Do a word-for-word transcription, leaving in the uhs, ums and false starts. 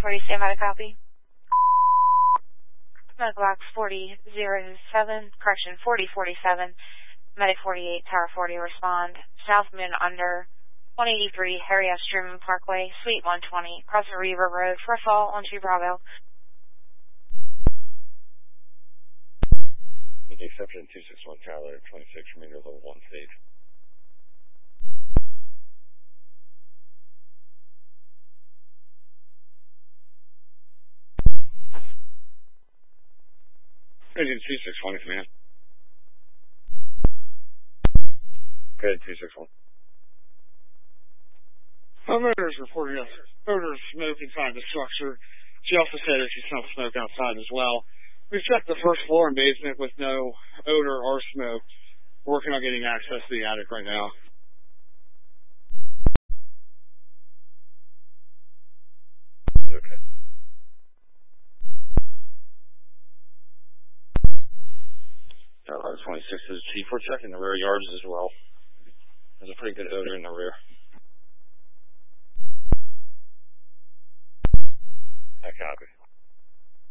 forty, stand by to copy. Medical box forty zero seven, correction, forty forty-seven, Medic forty-eight, Tower forty, respond. South Moon under one eighty-three, Harry S. Truman Parkway, Suite one twenty, across the Reaver Road, first fall, on two Bravo. With the exception two six one, Tyler, twenty-six, remainder level one stage. Agent two six one, command. Good, two six one. Homeowner's reporting us odor of smoke inside the structure. She also said that she smelled smoke outside as well. We checked the first floor and basement with no odor or smoke. We're working on getting access to the attic right now. Okay. Tower twenty-six is chief. We're checking the rear yards as well. There's a pretty good odor in the rear. I copy.